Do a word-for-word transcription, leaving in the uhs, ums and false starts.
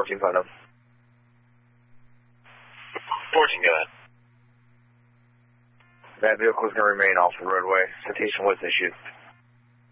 fourteen, find them. fourteen, go ahead. That vehicle is going to remain off the roadway. Citation was issued.